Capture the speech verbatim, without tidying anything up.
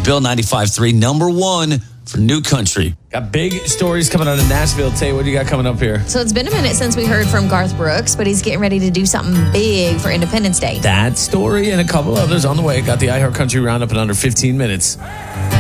Bill ninety-five three, number one for New Country. Got big stories coming out of Nashville. Tay, what do you got coming up here? So it's been a minute since we heard from Garth Brooks, but he's getting ready to do something big for Independence Day. That story and a couple others on the way. Got the iHeart Country Roundup in under fifteen minutes.